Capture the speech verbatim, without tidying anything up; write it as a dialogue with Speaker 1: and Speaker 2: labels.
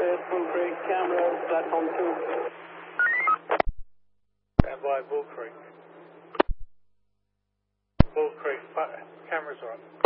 Speaker 1: clear, Bull Creek, camera, platform two.
Speaker 2: Stand by Bull Creek. Bull Creek, cameras are up.